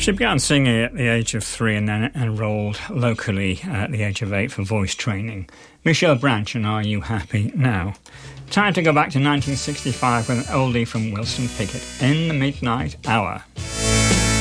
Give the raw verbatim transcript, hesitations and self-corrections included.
She began singing at the age of three and then enrolled locally at the age of eight for voice training. Michelle Branch and Are You Happy Now? Time to go back to nineteen sixty-five with an oldie from Wilson Pickett, In the Midnight Hour.